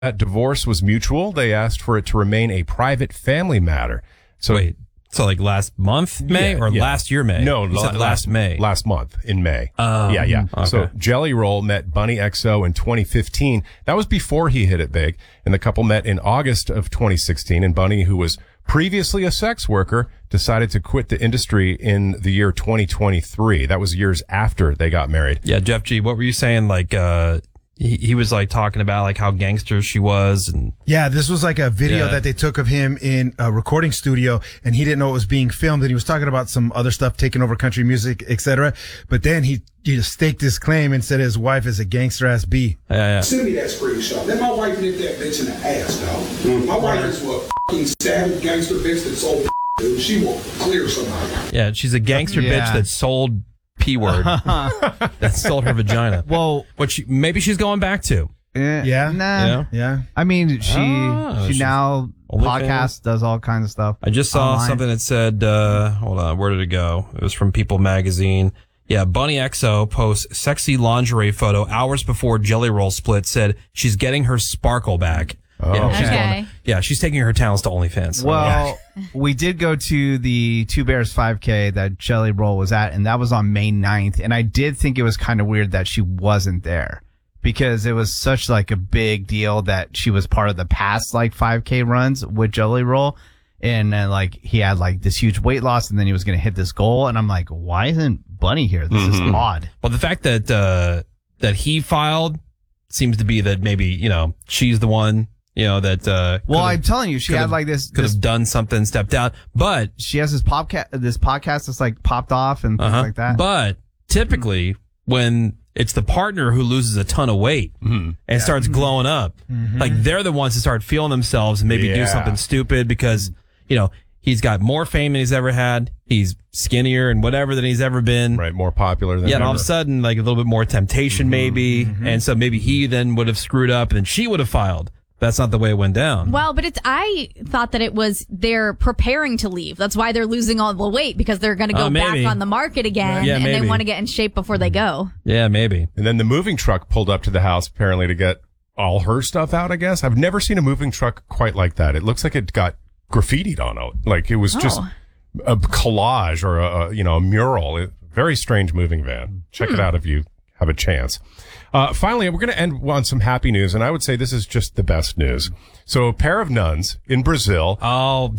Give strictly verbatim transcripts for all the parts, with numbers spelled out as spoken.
That divorce was mutual. They asked for it to remain a private family matter. So Wait, so like last month, May, Yeah, or yeah. last year, May? No, You la- said last May. Last month in May. Oh, yeah, yeah. okay. So Jelly Roll met Bunny X O in twenty fifteen. That was before he hit it big. And the couple met in August of twenty sixteen. And Bunny, who was previously a sex worker, decided to quit the industry in the year twenty twenty-three. That was years after they got married. Yeah, Jeff G, what were you saying? Like, uh, he, he was like talking about like how gangster she was, and Yeah, this was like a video Yeah. that they took of him in a recording studio, and he didn't know it was being filmed, and he was talking about some other stuff taking over country music, et cetera. But then he, he just staked his claim and said his wife is a gangster ass B. yeah, yeah. Send me that screenshot. Let my wife nip that bitch in the ass, dog. My wife is what fucking savage gangster bitch that sold dude. She will clear somebody. Yeah, she's a gangster Yeah. bitch that sold P word, that sold her vagina. Well, What she, maybe she's going back to. eh, Yeah? Nah. Yeah. Yeah. I mean, she Oh, she she's now OnlyFans. podcasts, does all kinds of stuff. I just saw online. something that said, uh, hold on, where did it go? It was from People Magazine. Yeah, Bunny X O posts sexy lingerie photo hours before Jelly Roll split, said she's getting her sparkle back. Oh. Yeah, she's Okay. going, yeah, she's taking her talents to OnlyFans. Well, we did go to the Two Bears five K that Jelly Roll was at, and that was on May ninth. And I did think it was kind of weird that she wasn't there because it was such like a big deal that she was part of the past like five K runs with Jelly Roll. And then like he had like this huge weight loss and then he was going to hit this goal. And I'm like, why isn't Bunny here? This is odd. Well, the fact that, uh, that he filed seems to be that maybe, you know, she's the one, you know, that, uh, Well, could've- I'm telling you, she had could've- like this, could this have done something, stepped out, but, she has this podcast, this podcast that's like popped off and things uh-huh, like that. but typically when it's the partner who loses a ton of weight and starts glowing up, like they're the ones that start feeling themselves and maybe do Yeah. something stupid because, you know, he's got more fame than he's ever had. He's skinnier and whatever than he's ever been. Right, more popular than Yeah, and all ever. of a sudden, like a little bit more temptation maybe. And so maybe he then would have screwed up and then she would have filed. That's not the way it went down. Well, but it's, I thought that it was they're preparing to leave. That's why they're losing all the weight because they're going to go Oh, maybe. back on the market again Yeah, and maybe. they want to get in shape before they go. Yeah, maybe. And then the moving truck pulled up to the house apparently to get all her stuff out, I guess. I've never seen a moving truck quite like that. It looks like it got graffitied on it. Like it was just Oh. a collage or a, a you know, a mural. It, very strange moving van. Check it out if you have a chance. Uh, finally, we're going to end on some happy news, and I would say this is just the best news. So a pair of nuns in Brazil. Oh,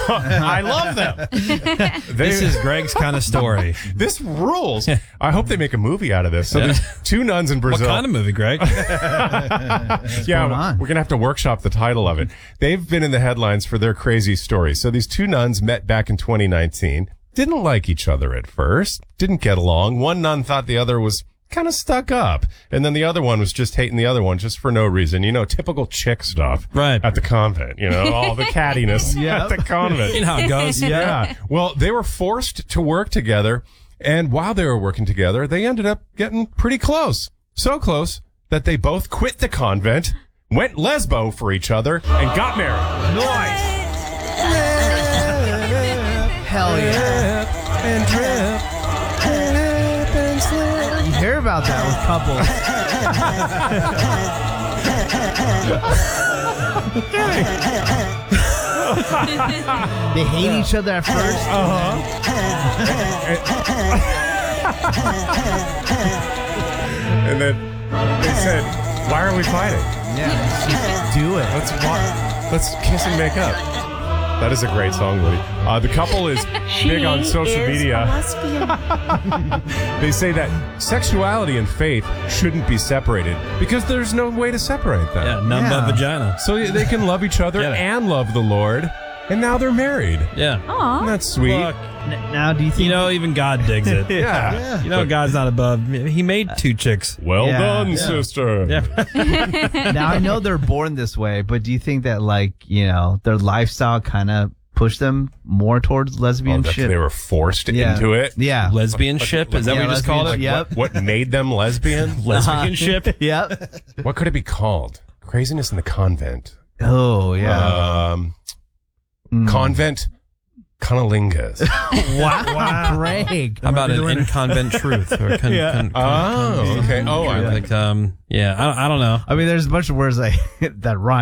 I love them. They- this is Greg's kind of story. This rules. I hope they make a movie out of this. So there's two nuns in What Brazil. kind of movie, Greg? yeah, going on? we're going to have to workshop the title of it. They've been in the headlines for their crazy stories. So these two nuns met back in twenty nineteen, didn't like each other at first, didn't get along. One nun thought the other was kind of stuck up. And then the other one was just hating the other one just for no reason. You know, typical chick stuff. Right. At the convent, you know, all the cattiness at the convent. You know how it goes. Yeah. Well, they were forced to work together. And while they were working together, they ended up getting pretty close. So close that they both quit the convent, went lesbo for each other, and got married. Nice. Hell yeah. And drip. You hear about that with couples. They hate each other at first. And then they said, why are we fighting? Yeah, let's just do it. Let's wa- let's kiss and make up. That is a great song, Woody. Uh, the couple is big on social media. They say that sexuality and faith shouldn't be separated because there's no way to separate them. Yeah, none Yeah. but vagina. So they can love each other Get it. and love the Lord, and now they're married. Yeah. Aw. Isn't that sweet? Look, N- now, do you think you know, even God digs it. yeah. You know, God's not above. He made two chicks. Well Yeah. done, Yeah. sister. Yeah. now I know they're born this way, but do you think that like you know their lifestyle kind of pushed them more towards Oh, lesbian that's- shit? they were forced yeah. into it. Yeah. Lesbian ship? Is that Yeah, what you just called it? lesbian- Yep. What, what made them lesbian? Lesbian ship? Yep. What could it be called? Craziness in the convent. Oh yeah. Um, Mm. Convent cunnilingus. Wow, Wow. Greg. How about be an the winner. inconvent truth? Or con, Yeah. con, con, Oh, okay. Oh, I like like um, yeah, I, I don't know. I mean, there's a bunch of words like that rhyme.